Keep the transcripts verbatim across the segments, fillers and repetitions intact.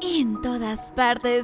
En todas partes,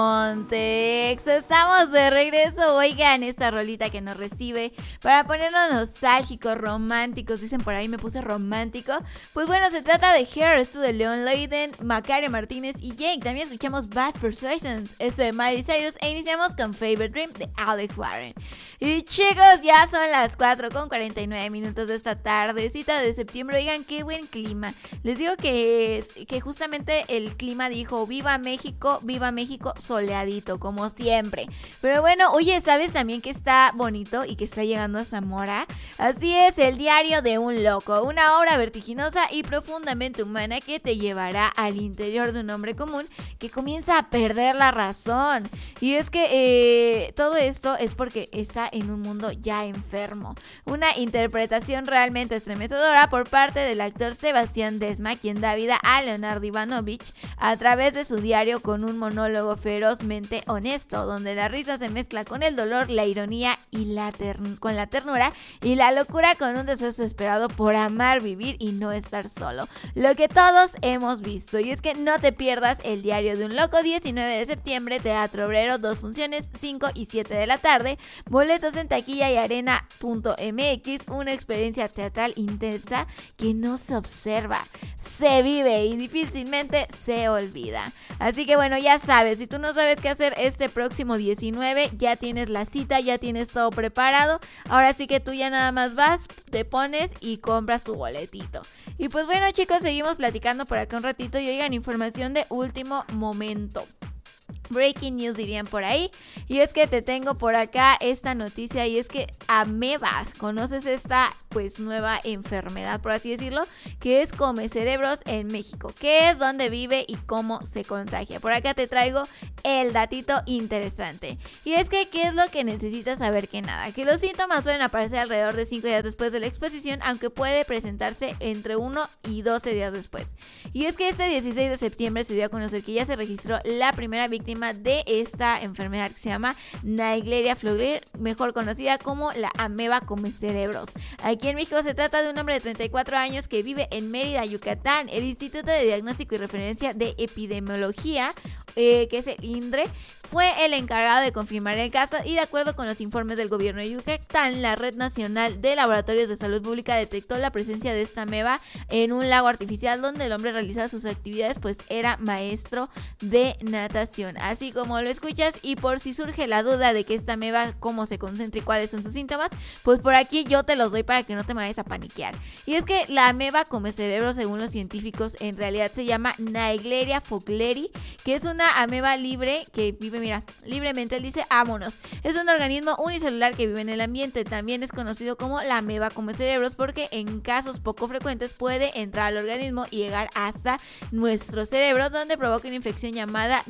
Pontex. Estamos de regreso. Oigan, esta rolita que nos recibe para ponernos nostálgicos, románticos. Dicen por ahí, me puse romántico. Pues bueno, se trata de Hair, esto de Leon Leiden, Macario Martínez y Jake. También escuchamos Bad Persuasions, esto de Miley Cyrus. E iniciamos con Favorite Dream de Alex Warren. Y chicos, ya son las cuatro con cuarenta y nueve minutos de esta tardecita de septiembre. Oigan, qué buen clima. Les digo que, que justamente el clima dijo: viva México, viva México soleadito, como siempre. Pero bueno, oye, ¿sabes también que está bonito y que está llegando a Zamora? Así es, El diario de un loco, una obra vertiginosa y profundamente humana que te llevará al interior de un hombre común que comienza a perder la razón. Y es que eh, todo esto es porque está en un mundo ya enfermo. Una interpretación realmente estremecedora por parte del actor Sebastián Desma, quien da vida a Leonardo Ivanovich a través de su diario con un monólogo ferozmente honesto, donde la risa se mezcla con el dolor, la ironía y la tern- con la ternura y la locura con un deseo desesperado por amar, vivir y no estar solo. Lo que todos hemos visto. Y es que no te pierdas El diario de un loco, diecinueve de septiembre, Teatro Obrero, dos funciones, cinco y siete de la tarde, boletos en taquilla y arena punto m x, una experiencia teatral intensa que no se observa, se vive y difícilmente se olvida. Así que bueno, ya sabes, si tú no sabes qué hacer este próximo diecinueve, ya tienes la cita, ya tienes todo preparado. Ahora sí que tú ya nada más vas, te pones y compras tu boletito. Y pues bueno, chicos, seguimos platicando por acá un ratito y oigan, información de último momento. Breaking news dirían por ahí. Y es que te tengo por acá esta noticia. Y es que amebas, ¿conoces esta pues nueva enfermedad, por así decirlo? Que es come cerebros en México. ¿Qué es, dónde vive y cómo se contagia? Por acá te traigo el datito interesante. Y es que, ¿qué es lo que necesitas saber? Que nada, que los síntomas suelen aparecer alrededor de cinco días después de la exposición, aunque puede presentarse entre uno y doce días después. Y es que este dieciséis de septiembre se dio a conocer que ya se registró la primera víctima de esta enfermedad que se llama Naegleria fluvial, mejor conocida como la ameba come cerebros. Aquí en México se trata de un hombre de treinta y cuatro años que vive en Mérida, Yucatán. El Instituto de Diagnóstico y Referencia de Epidemiología, eh, que es el INDRE, fue el encargado de confirmar el caso y de acuerdo con los informes del gobierno de Yucatán, la Red Nacional de Laboratorios de Salud Pública detectó la presencia de esta ameba en un lago artificial donde el hombre realizaba sus actividades, pues era maestro de natación. Así como lo escuchas, y por si surge la duda de que esta ameba cómo se concentra y cuáles son sus síntomas, pues por aquí yo te los doy para que no te vayas a paniquear. Y es que la ameba come cerebro, según los científicos, en realidad se llama Naegleria fowleri, que es una ameba libre que vive, mira, libremente. Él dice, vámonos. Es un organismo unicelular que vive en el ambiente. También es conocido como la ameba come cerebros porque en casos poco frecuentes puede entrar al organismo y llegar hasta nuestro cerebro, donde provoca una infección llamada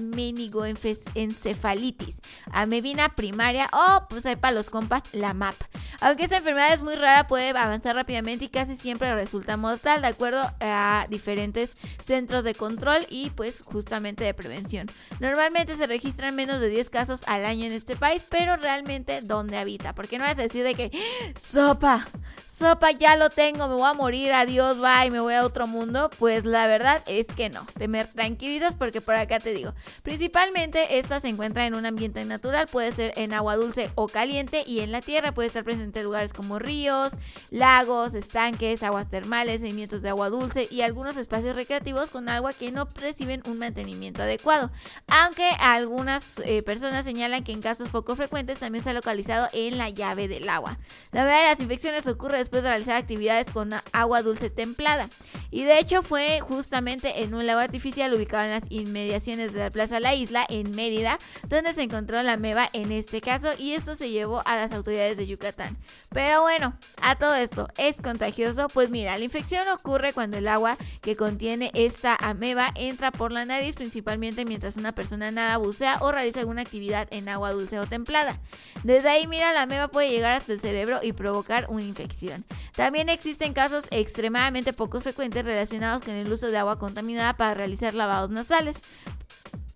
meningoencefalitis, amebina primaria o, pues ahí para los compas, la M A P. Aunque esta enfermedad es muy rara, puede avanzar rápidamente y casi siempre resulta mortal, de acuerdo a diferentes centros de control y pues justamente de prevención. Normalmente se registran menos de diez casos al año en este país, pero realmente ¿dónde habita? Porque no vas a decir de que sopa, sopa, ya lo tengo, me voy a morir, adiós, bye, me voy a otro mundo. Pues la verdad es que no, te me tranquilitas porque por acá te digo, principalmente esta se encuentra en un ambiente natural, puede ser en agua dulce o caliente, y en la tierra puede estar presente en lugares como ríos, lagos, estanques, aguas termales, sedimentos de agua dulce y algunos espacios recreativos con agua que no reciben un mantenimiento adecuado. Aunque algunas eh, personas señalan que en casos poco frecuentes también se ha localizado en la llave del agua. La mayoría de las infecciones ocurre después de realizar actividades con agua dulce templada. Y de hecho fue justamente en un lago artificial ubicado en las inmediaciones de la Plaza La Isla, en Mérida, donde se encontró la ameba en este caso, y esto se llevó a las autoridades de Yucatán. Pero bueno, a todo esto, ¿es contagioso? Pues mira, la infección ocurre cuando el agua que contiene esta ameba entra por la nariz, principalmente mientras una persona nada, bucea o realiza alguna actividad en agua dulce o templada. Desde ahí, mira, la ameba puede llegar hasta el cerebro y provocar una infección. También existen casos extremadamente poco frecuentes relacionados con el uso de agua contaminada para realizar lavados nasales.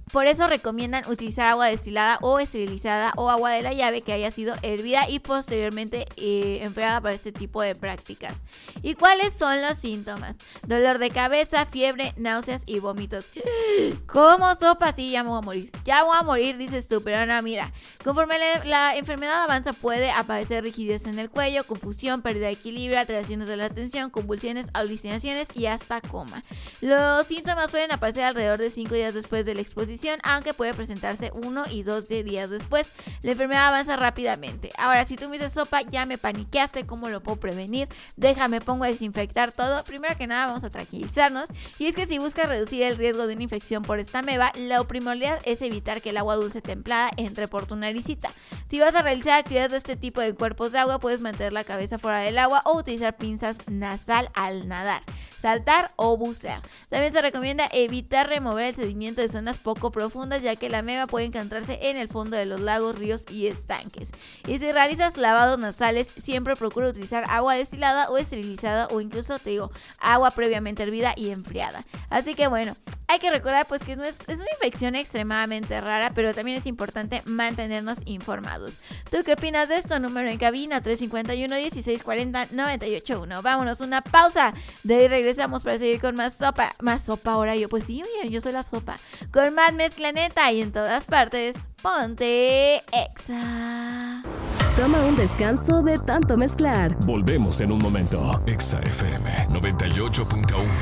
Por eso recomiendan utilizar agua destilada o esterilizada o agua de la llave que haya sido hervida y posteriormente eh, enfriada para este tipo de prácticas. ¿Y cuáles son los síntomas? Dolor de cabeza, fiebre, náuseas y vómitos. ¿Cómo sopa? Sí, ya me voy a morir. Ya voy a morir, dices tú, pero no, mira. Conforme la, la enfermedad avanza puede aparecer rigidez en el cuello, confusión, pérdida de equilibrio, alteraciones de la atención, convulsiones, alucinaciones y hasta coma. Los síntomas suelen aparecer alrededor de cinco días después de la exposición, aunque puede presentarse uno y dos días después. La enfermedad avanza rápidamente. Ahora, si tú me dices, sopa, ya me paniqueaste, ¿cómo lo puedo prevenir? Déjame, pongo a desinfectar todo. Primero que nada, vamos a tranquilizarnos. Y es que si buscas reducir el riesgo de una infección por esta ameba, lo primordial es evitar que el agua dulce templada entre por tu naricita. Si vas a realizar actividades de este tipo de cuerpos de agua, puedes mantener la cabeza fuera del agua o utilizar pinzas nasal al nadar, saltar o bucear. También se recomienda evitar remover el sedimento de zonas poco profundas, ya que la ameba puede encontrarse en el fondo de los lagos, ríos y estanques. Y si realizas lavados nasales, siempre procura utilizar agua destilada o esterilizada o incluso, te digo, agua previamente hervida y enfriada. Así que bueno, hay que recordar pues que no es, es una infección extremadamente rara, pero también es importante mantenernos informados. ¿Tú qué opinas de esto? Número en cabina tres cinco uno, dieciséis cuarenta, noventa y ocho uno. Vámonos, una pausa. De ahí regresamos para seguir con más sopa. Más sopa ahora yo. Pues sí, oye, yo soy la sopa. Con más mezclaneta y en todas partes. Ponte Exa. Toma un descanso de tanto mezclar. Volvemos en un momento. Exa F M noventa y ocho punto uno.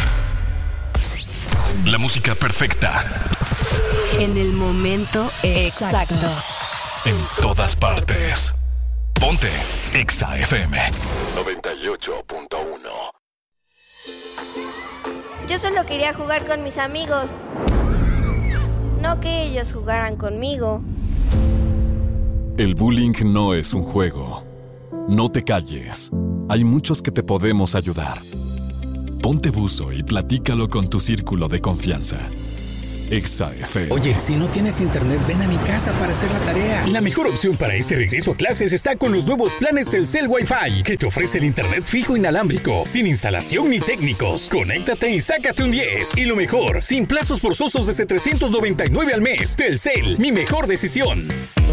La música perfecta. En el momento exacto. En todas partes. Ponte Exa F M noventa y ocho punto uno. Yo solo quería jugar con mis amigos, no que ellos jugaran conmigo. El bullying no es un juego. No te calles. Hay muchos que te podemos ayudar. Ponte buzo y platícalo con tu círculo de confianza. Exa F M. Oye, si no tienes internet, ven a mi casa para hacer la tarea. La mejor opción para este regreso a clases está con los nuevos planes Telcel Wi-Fi, que te ofrece el internet fijo inalámbrico, sin instalación ni técnicos. Conéctate y sácate un diez. Y lo mejor, sin plazos forzosos desde trescientos noventa y nueve al mes. Telcel, mi mejor decisión.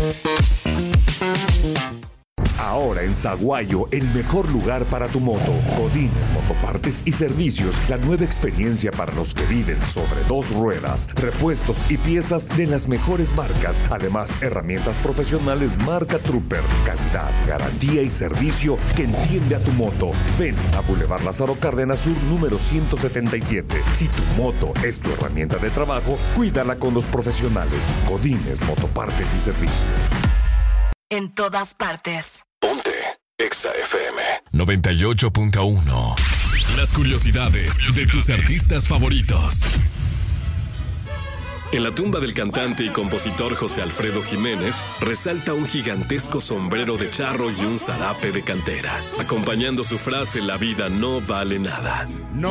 Ahora en Saguayo, el mejor lugar para tu moto. Godínez Motopartes y Servicios, la nueva experiencia para los que viven sobre dos ruedas. Repuestos y piezas de las mejores marcas. Además, herramientas profesionales marca Trooper. Calidad, garantía y servicio que entiende a tu moto. Ven a Boulevard Lázaro Cárdenas Sur, número ciento setenta y siete. Si tu moto es tu herramienta de trabajo, cuídala con los profesionales. Godínez Motopartes y Servicios. En todas partes. Ponte Exa F M noventa y ocho punto uno. Las curiosidades de tus artistas favoritos. En la tumba del cantante y compositor José Alfredo Jiménez resalta un gigantesco sombrero de charro y un zarape de cantera, acompañando su frase: la vida no vale nada. No